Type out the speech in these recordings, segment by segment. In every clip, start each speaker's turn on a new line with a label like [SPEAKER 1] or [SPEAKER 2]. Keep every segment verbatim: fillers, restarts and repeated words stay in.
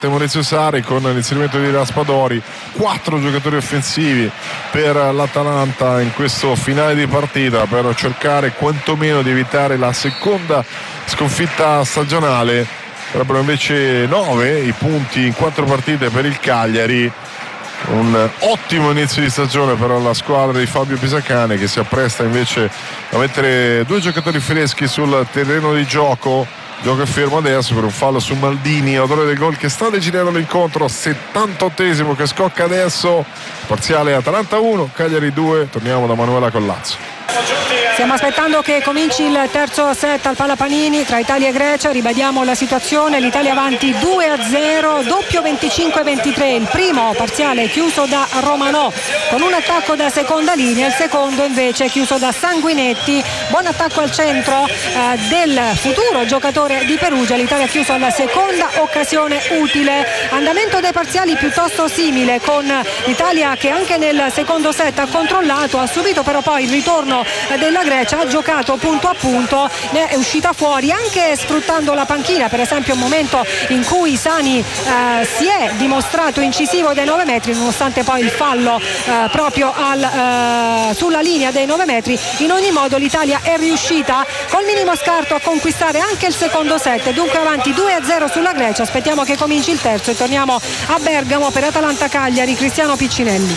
[SPEAKER 1] Maurizio Sarri con l'inserimento di Raspadori, quattro giocatori offensivi per l'Atalanta in questo finale di partita per cercare quantomeno di evitare la seconda sconfitta stagionale. Sarebbero invece nove i punti in quattro partite per il Cagliari. Un ottimo inizio di stagione per la squadra di Fabio Pisacane, che si appresta invece a mettere due giocatori freschi sul terreno di gioco. Gioco è fermo adesso per un fallo su Maldini, autore del gol che sta decidendo l'incontro. settantottesimo che scocca adesso, parziale Atalanta uno, Cagliari due. Torniamo da Manuela Collazzo.
[SPEAKER 2] Stiamo aspettando che cominci il terzo set al Palapanini tra Italia e Grecia. Ribadiamo la situazione: l'Italia avanti due a zero, doppio venticinque ventitré. Il primo parziale chiuso da Romanò con un attacco da seconda linea, il secondo invece chiuso da Sanguinetti. Buon attacco al centro eh, del futuro giocatore di Perugia. L'Italia ha chiuso alla seconda occasione utile. Andamento dei parziali piuttosto simile, con l'Italia che anche nel secondo set ha controllato, ha subito però poi il ritorno della Grecia, ha giocato punto a punto, ne è uscita fuori anche sfruttando la panchina. Per esempio un momento in cui Sani eh, si è dimostrato incisivo dai nove metri, nonostante poi il fallo eh, proprio al, eh, sulla linea dei nove metri. In ogni modo l'Italia è riuscita col minimo scarto a conquistare anche il secondo set, dunque avanti due a zero sulla Grecia. Aspettiamo che cominci il terzo e torniamo a Bergamo per Atalanta Cagliari. Cristiano Piccinelli.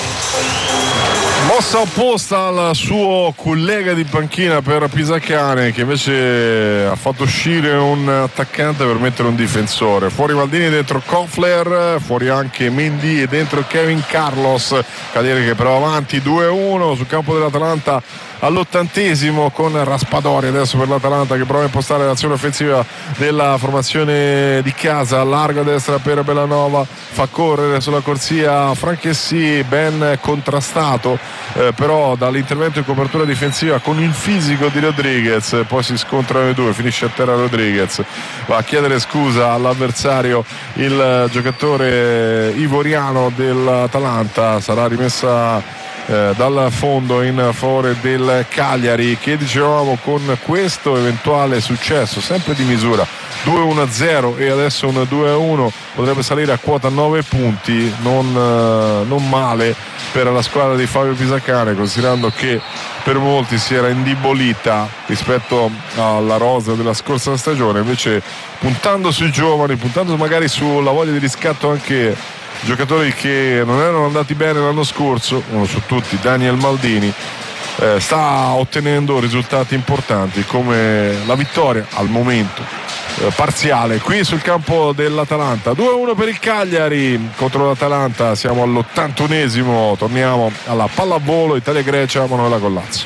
[SPEAKER 1] Mossa opposta al suo collega di panchina per Pisacane, che invece ha fatto uscire un attaccante per mettere un difensore. Fuori Maldini, dentro Kofler, fuori anche Mendy e dentro Kevin Carlos. Cagliari che però avanti due a uno sul campo dell'Atalanta all'ottantesimo, con Raspadori adesso per l'Atalanta che prova a impostare l'azione offensiva della formazione di casa. Largo a destra per Bellanova, fa correre sulla corsia Franchessy, ben contrastato eh, però dall'intervento in copertura difensiva con il fisico di Rodriguez. Poi si scontrano i due, finisce a terra Rodriguez, va a chiedere scusa all'avversario il giocatore ivoriano dell'Atalanta. Sarà rimessa Eh, dal fondo in favore del Cagliari, che dicevamo con questo eventuale successo sempre di misura due a uno a zero e adesso un due a uno potrebbe salire a quota nove punti. Non, eh, non male per la squadra di Fabio Pisacane, considerando che per molti si era indebolita rispetto alla rosa della scorsa stagione. Invece puntando sui giovani, puntando magari sulla voglia di riscatto anche giocatori che non erano andati bene l'anno scorso, uno su tutti Daniel Maldini, eh, sta ottenendo risultati importanti come la vittoria al momento eh, parziale qui sul campo dell'Atalanta. Due a uno per il Cagliari contro l'Atalanta. Siamo all'ottantunesimo, torniamo alla pallavolo Italia-Grecia. Manuela Collazzo.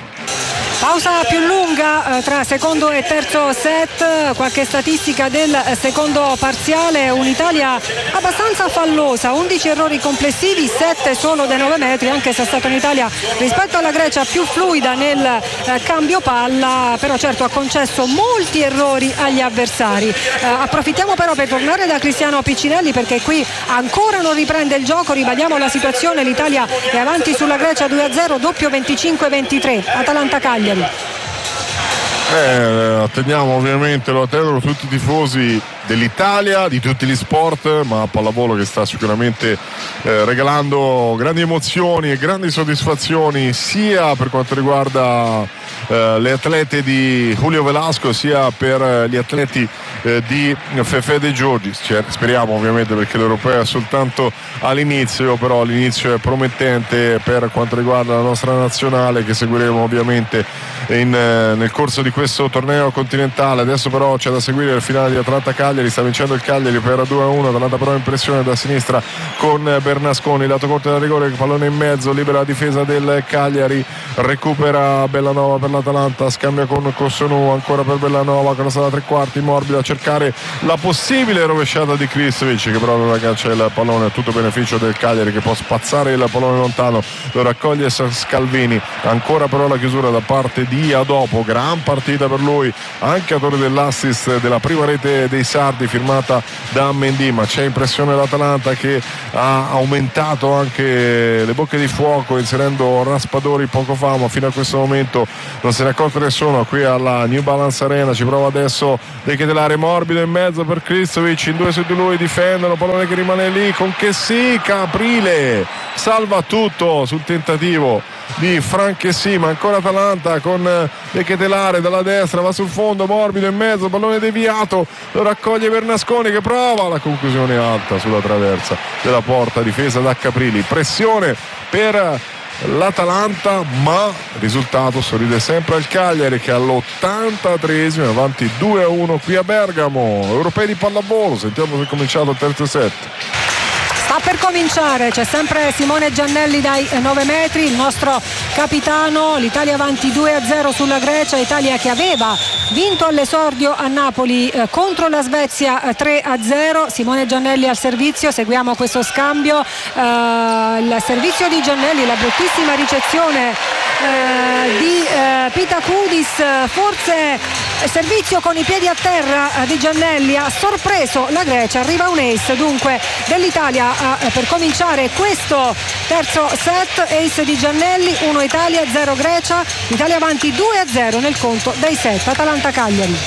[SPEAKER 2] Pausa più lunga eh, tra secondo e terzo set. Qualche statistica del secondo parziale: un'Italia abbastanza fallosa, undici errori complessivi, sette solo dai nove metri, anche se è stata un'Italia rispetto alla Grecia più fluida nel eh, cambio palla, però certo ha concesso molti errori agli avversari. Eh, approfittiamo però per tornare da Cristiano Piccinelli, perché qui ancora non riprende il gioco. Ribadiamo la situazione: l'Italia è avanti sulla Grecia due a zero, doppio venticinque ventitré. Atalanta Cagliari.
[SPEAKER 1] Eh, attendiamo ovviamente, lo attendono tutti i tifosi dell'Italia, di tutti gli sport, ma pallavolo che sta sicuramente eh, regalando grandi emozioni e grandi soddisfazioni sia per quanto riguarda eh, le atlete di Julio Velasco sia per eh, gli atleti eh, di Fefe De Giorgi. Cioè, speriamo ovviamente, perché l'Europeo è soltanto all'inizio, però l'inizio è promettente per quanto riguarda la nostra nazionale, che seguiremo ovviamente in, eh, nel corso di questo torneo continentale. Adesso però c'è da seguire il finale di Atalanta Cagliari. Sta vincendo il Cagliari per due a uno. Atalanta però in pressione da sinistra con Bernasconi, lato corto da rigore, pallone in mezzo, libera la difesa del Cagliari, recupera Bellanova per l'Atalanta, scambia con Cossonù, ancora per Bellanova, crossa da tre quarti, morbida a cercare la possibile rovesciata di Kristovic, che però non aggancia il pallone, a tutto beneficio del Cagliari che può spazzare il pallone lontano, lo raccoglie Scalvini. Ancora però la chiusura da parte di Adopo, gran partita per lui, anche autore dell'assist della prima rete dei Sardi Icardi firmata da Mendy, ma c'è impressione l'Atalanta che ha aumentato anche le bocche di fuoco inserendo Raspadori poco fa, ma fino a questo momento non se ne è accorto nessuno. Qui alla New Balance Arena ci prova adesso De Ketelare, morbido in mezzo per Kristovic, in due su di lui difendono, pallone che rimane lì con Kessie, Caprile salva tutto sul tentativo di Franck Kessie, ma ancora Atalanta con De Ketelare dalla destra, va sul fondo, morbido in mezzo, pallone deviato, lo raccoglie Bernasconi che prova la conclusione alta sulla traversa della porta difesa da Caprile. Pressione per l'Atalanta, ma risultato sorride sempre al Cagliari che all'ottantatreesimo avanti due a uno qui a Bergamo. Europei di pallavolo, sentiamo se è cominciato il terzo set.
[SPEAKER 2] Sta per cominciare, c'è sempre Simone Giannelli dai nove metri, il nostro capitano. L'Italia avanti due a zero sulla Grecia, Italia che aveva vinto all'esordio a Napoli eh, contro la Svezia eh, tre a zero. Simone Giannelli al servizio, seguiamo questo scambio, eh, il servizio di Giannelli, la bruttissima ricezione eh, di eh, Pitakudis, forse servizio con i piedi a terra eh, di Giannelli, ha sorpreso la Grecia, arriva un ace dunque dell'Italia eh, per cominciare questo terzo set. Ace di Giannelli, uno Italia, zero Grecia, l'Italia avanti due a zero nel conto dei set. Atalanta-Cagliari.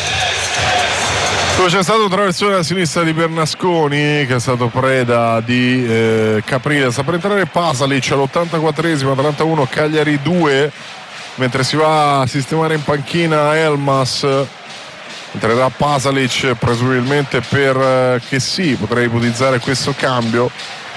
[SPEAKER 1] C'è stata una traversione a sinistra di Bernasconi che è stato preda di eh, Caprile, sta per entrare Pasalic all'ottantaquattresimo, Atalanta uno Cagliari due, mentre si va a sistemare in panchina Elmas. Entrerà Pasalic presumibilmente per Kessie, potrei ipotizzare questo cambio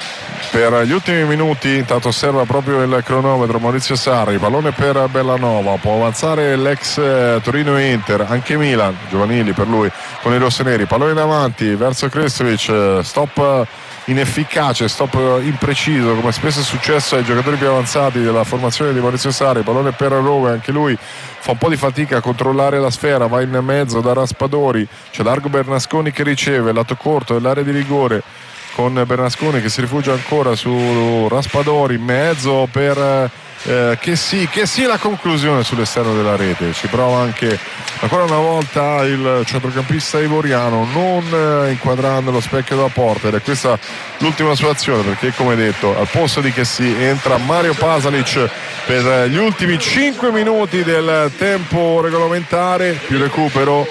[SPEAKER 1] per gli ultimi minuti. Intanto osserva proprio il cronometro Maurizio Sarri, pallone per Bellanova, può avanzare l'ex Torino e Inter, anche Milan, giovanili per lui con i rossoneri, pallone davanti verso Kristovic, stop inefficace, stop impreciso come spesso è successo ai giocatori più avanzati della formazione di Maurizio Sarri, pallone per Rove, anche lui fa un po' di fatica a controllare la sfera, va in mezzo da Raspadori, c'è largo Bernasconi che riceve, lato corto dell'area di rigore con Bernasconi che si rifugia ancora su Raspadori, in mezzo per eh, che sì, che sì la conclusione sull'esterno della rete. Ci prova anche ancora una volta il centrocampista ivoriano, non eh, inquadrando lo specchio della porta, ed è questa l'ultima sua azione, perché come detto al posto di che sì entra Mario Pasalic per gli ultimi cinque minuti del tempo regolamentare, più recupero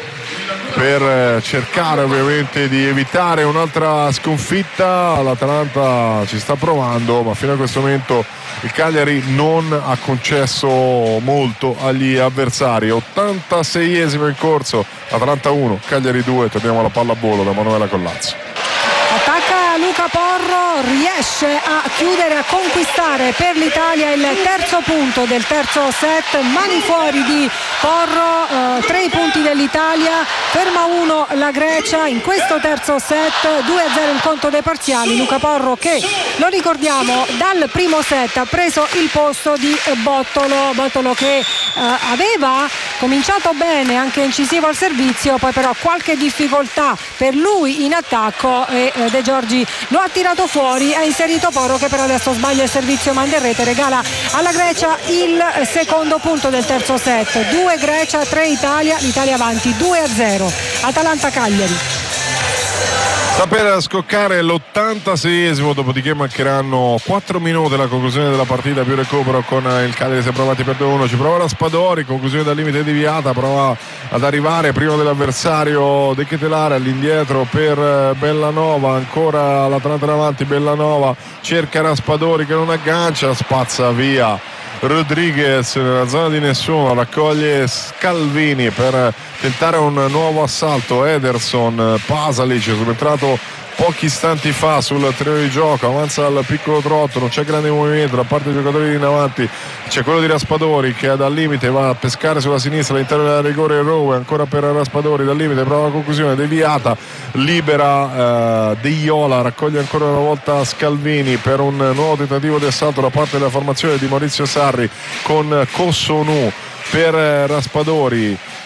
[SPEAKER 1] per cercare ovviamente di evitare un'altra sconfitta. L'Atalanta ci sta provando, ma fino a questo momento il Cagliari non ha concesso molto agli avversari. ottantaseiesimo in corso, Atalanta uno Cagliari due. Torniamo alla pallavolo da Manuela Collazzo.
[SPEAKER 2] Attacca Luca Porro, riesce a chiudere, a conquistare per l'Italia il terzo punto del terzo set, mani fuori di Porro, eh, tre i punti dell'Italia, ferma uno la Grecia in questo terzo set, due a zero il conto dei parziali. Luca Porro che, lo ricordiamo, dal primo set ha preso il posto di Bottolo, Bottolo che eh, aveva cominciato bene, anche incisivo al servizio, poi però qualche difficoltà per lui in attacco e eh, De Giorgi lo ha tirato fuori, ha inserito Porro che però adesso sbaglia il servizio, manda in rete, regala alla Grecia il secondo punto del terzo set. Due Grecia, tre Italia, l'Italia avanti due a zero. Atalanta-Cagliari.
[SPEAKER 1] Sta per scoccare l'ottantaseiesimo, dopodiché mancheranno quattro minuti alla conclusione della partita, più recupero con il Cagliari sempre avanti per due a uno. Ci prova Raspadori, conclusione dal limite deviata, prova ad arrivare prima dell'avversario De Ketelare, all'indietro per Bellanova, ancora l'Atalanta davanti, Bellanova cerca Raspadori che non aggancia, spazza via Rodriguez nella zona di nessuno, raccoglie Scalvini per tentare un nuovo assalto. Ederson, Pasalic subentrato pochi istanti fa sul terreno di gioco, avanza al piccolo trotto, non c'è grande movimento da parte dei giocatori di in avanti, c'è quello di Raspadori che dal limite va a pescare sulla sinistra all'interno della rigore Rove, ancora per Raspadori dal limite, prova la conclusione deviata, libera eh, De Iola, raccoglie ancora una volta Scalvini per un nuovo tentativo di assalto da parte della formazione di Maurizio Sarri con Cossonu per Raspadori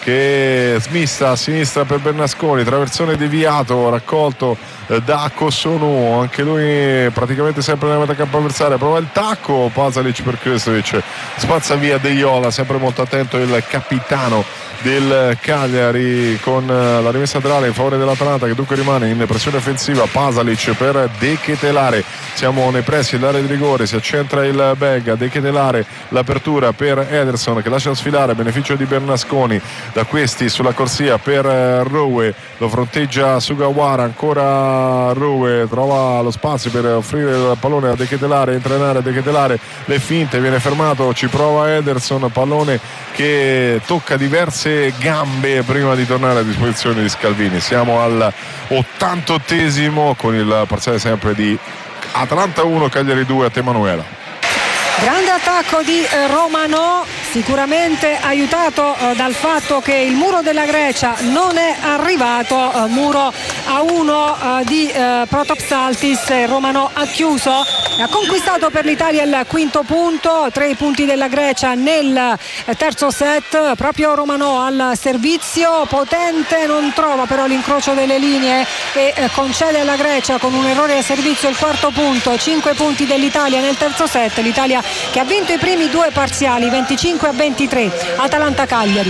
[SPEAKER 1] che smista a sinistra per Bernasconi, traversone deviato, raccolto eh, da Kosunu, anche lui praticamente sempre nella metà campo avversaria, prova il tacco, Pasalic per Krstovic, spazza via De Jola, sempre molto attento il capitano del Cagliari con la rimessa laterale in favore dell'Atalanta, che dunque rimane in pressione offensiva. Pasalic per De Ketelare, siamo nei pressi dell'area di rigore, si accentra il Begga, De Ketelare, l'apertura per Ederson che lascia sfilare a beneficio di Bernasconi, da questi sulla corsia per Rowe, lo fronteggia Sugawara, ancora Rowe, trova lo spazio per offrire il pallone a De Ketelare, entra in area De Ketelare, le finte, viene fermato, ci prova Ederson, pallone che tocca diverse gambe prima di tornare a disposizione di Scalvini. Siamo al ottantottesimo con il parziale sempre di Atalanta uno Cagliari due. A te Manuela.
[SPEAKER 2] Grande attacco di eh, Romano, sicuramente aiutato eh, dal fatto che il muro della Grecia non è arrivato, eh, muro a uno eh, di eh, Protopsaltis. eh, Romano ha chiuso, ha conquistato per l'Italia il quinto punto, tre punti della Grecia nel eh, terzo set, proprio Romano al servizio, potente, non trova però l'incrocio delle linee e eh, concede alla Grecia con un errore a servizio il quarto punto. Cinque punti dell'Italia nel terzo set, l'Italia che ha vinto i primi due parziali venticinque a ventitré. Atalanta-Cagliari.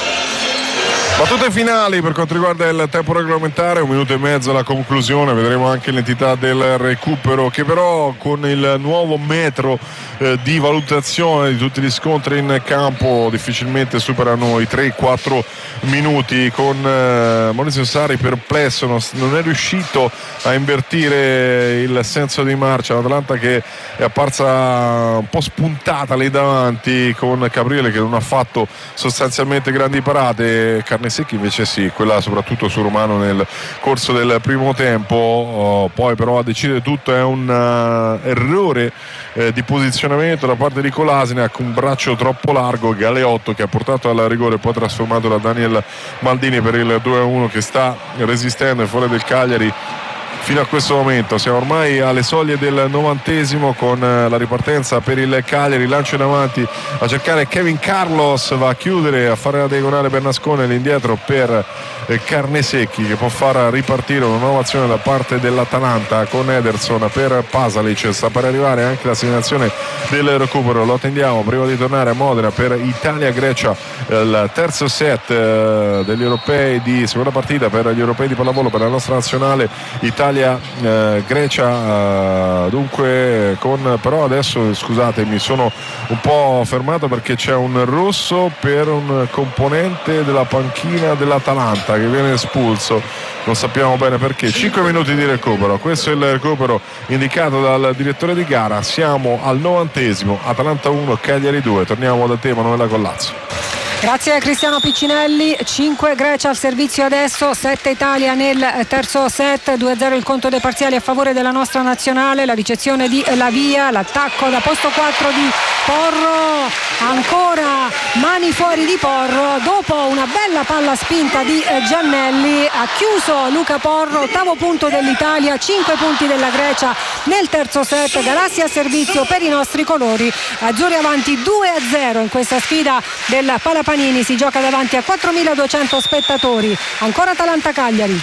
[SPEAKER 1] Battute finali per quanto riguarda il tempo regolamentare, un minuto e mezzo alla conclusione, vedremo anche l'entità del recupero, che però con il nuovo metro eh, di valutazione di tutti gli scontri in campo difficilmente superano i tre quattro minuti, con eh, Maurizio Sarri perplesso, non, non è riuscito a invertire il senso di marcia. L'Atalanta che è apparsa un po' spuntata lì davanti, con Caprile che non ha fatto sostanzialmente grandi parate, Carnesecchi invece sì, quella soprattutto su Romano nel corso del primo tempo. Oh, poi però a decidere tutto è un uh, errore eh, di posizionamento da parte di Kolasinac, un braccio troppo largo, Galeotto che ha portato al rigore e poi trasformato da Daniel Maldini per il due a uno, che sta resistendo in fuori del Cagliari fino a questo momento. Siamo ormai alle soglie del novantesimo con la ripartenza per il Cagliari, lancio in avanti a cercare Kevin Carlos, va a chiudere, a fare la diagonale Bernasconi, all'indietro per Carnesecchi che può far ripartire una nuova azione da parte dell'Atalanta con Ederson per Pasalic. Sta per arrivare anche la segnalazione del recupero, lo attendiamo prima di tornare a Modena per Italia-Grecia, il terzo set degli europei di seconda partita per gli europei di pallavolo per la nostra nazionale Italia Eh, Grecia, eh, dunque con però adesso scusate mi sono un po' fermato perché c'è un rosso per un componente della panchina dell'Atalanta che viene espulso, non sappiamo bene perché. Cinque minuti di recupero, questo è il recupero indicato dal direttore di gara. Siamo al novantesimo, Atalanta uno Cagliari due. Torniamo da te Manuela Collazzo.
[SPEAKER 2] Grazie a Cristiano Piccinelli. Cinque Grecia al servizio adesso, sette Italia nel terzo set, due a zero il conto dei parziali a favore della nostra nazionale. La ricezione di Lavia, l'attacco da posto quattro di Porro, ancora mani fuori di Porro, dopo una bella palla spinta di Giannelli ha chiuso Luca Porro, ottavo punto dell'Italia, cinque punti della Grecia nel terzo set. Galassia a servizio per i nostri colori, azzurri avanti due a zero in questa sfida del Palapanini. Si gioca davanti a quattromiladuecento spettatori. Ancora Atalanta-Cagliari.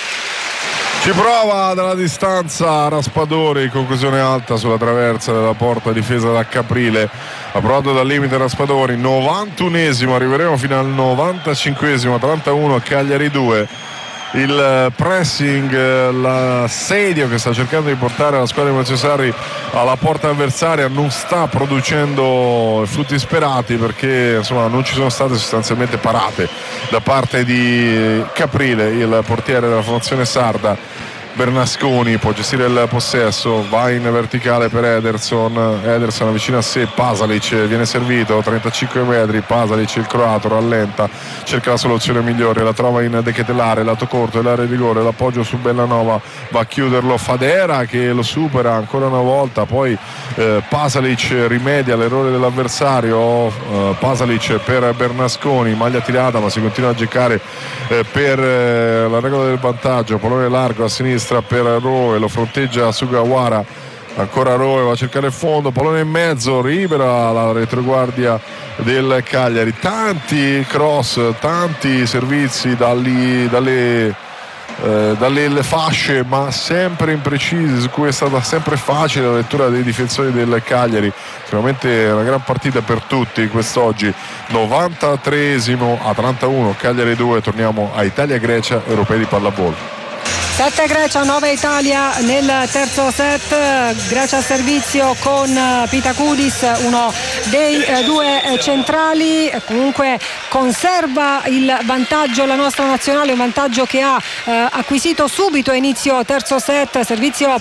[SPEAKER 1] Ci prova dalla distanza Raspadori, conclusione alta sulla traversa della porta difesa da Caprile. Ha provato dal limite Raspadori, novantunesimo, arriveremo fino al novantacinquesimo. Atalanta uno Cagliari due. Il pressing, l'assedio che sta cercando di portare la squadra di Maurizio Sarri alla porta avversaria non sta producendo i frutti sperati, perché insomma non ci sono state sostanzialmente parate da parte di Caprile, il portiere della formazione sarda. Bernasconi può gestire il possesso, va in verticale per Ederson, Ederson avvicina a sé Pasalic, viene servito trentacinque metri, Pasalic il croato rallenta, cerca la soluzione migliore, la trova in De Ketelare, lato corto dell'area di rigore, l'appoggio su Bellanova, va a chiuderlo Fadera che lo supera ancora una volta, poi eh, Pasalic rimedia l'errore dell'avversario, eh, Pasalic per Bernasconi, maglia tirata ma si continua a giocare eh, per eh, la regola del vantaggio, pallone largo a sinistra per Rowe, lo fronteggia Sugawara, ancora Roe va a cercare il fondo, pallone in mezzo, libera la retroguardia del Cagliari, tanti cross, tanti servizi dalli, dalle, eh, dalle fasce, ma sempre imprecisi, su cui è stata sempre facile la lettura dei difensori del Cagliari. Sicuramente una gran partita per tutti quest'oggi. novantatreesimo, Atalanta uno, Cagliari due. Torniamo a Italia-Grecia, europei di pallavolo.
[SPEAKER 2] sette Grecia, nove Italia nel terzo set. Grecia a servizio con Pitakudis, uno dei eh, due centrali. Comunque conserva il vantaggio la nostra nazionale, un vantaggio che ha eh, acquisito subito a inizio terzo set. Servizio